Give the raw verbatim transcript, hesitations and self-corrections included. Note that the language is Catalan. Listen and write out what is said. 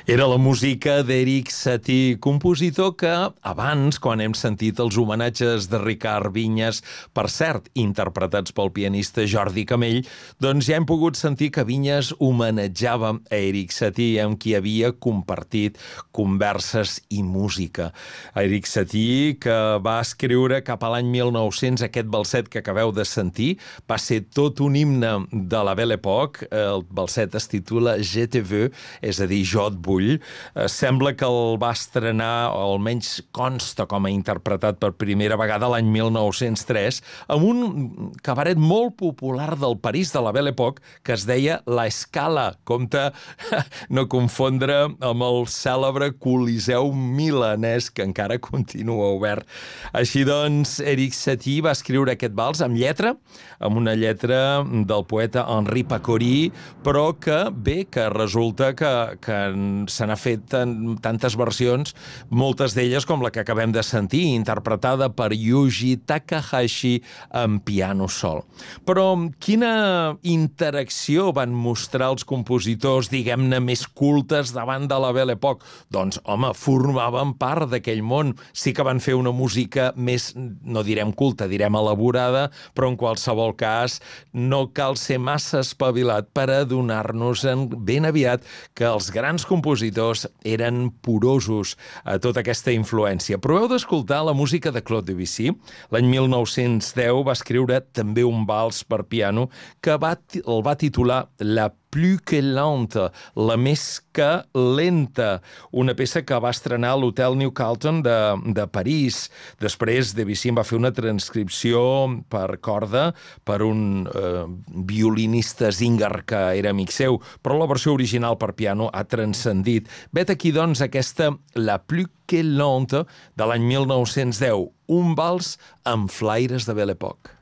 Era la música d'Erik Satie, compositor que abans, quan hem sentit els homenatges de Ricard Vinyes, per cert, interpretats pel pianista Jordi Camell, doncs ja hem pogut sentir que Vinyes homenatjava a Erik Satie, amb qui havia compartit converses i música. Erik Satie, que va escriure cap a l'any mil nou-cents aquest balset que acabeu de sentir, va ser tot un himne de la Belle Époque. El balset es titula Je te veux, és a dir, jo et vull. Sembla que el va estrenar, o almenys consta com a interpretat per primera vegada l'any mil nou-cents tres, amb un cabaret molt popular del París de la Belle Époque que es deia La Scala. Compte no confondre amb el cèlebre Coliseu milanès, que encara continua obert. Així doncs, Erik Satie va escriure aquest vals amb lletra, amb una lletra del poeta Henri Pacoury, però que bé, que resulta que, que se n'ha fet en tantes versions, moltes d'elles com la que acabem de sentir, interpretada per Yuji Takahashi en piano sol. Però quina interacció van mostrar els compositors, diguem-ne, més cultes davant de la Belle Époque? Doncs, home, formaven part d'aquell món. Sí que van fer una música més, no direm culta, direm elaborada, però en qualsevol cas no cal ser massa espavilat per adonar-nos-en ben aviat que els grans compositors eren porosos a tota aquesta influència. Proveu d'escoltar la música de Claude Debussy. L'any mil nou-cents deu va escriure també un vals per piano que va, el va titular La plus que lente, la més que lenta, una peça que va estrenar a l'Hotel New Carlton de, de París. Després, Debussy en va fer una transcripció per corda per un eh, violinista zínger que era amic seu, però la versió original per piano ha transcendit. Vet aquí, doncs, aquesta La plus que lente de l'any mil nou-cents deu, un vals amb flaires de Belle Époque.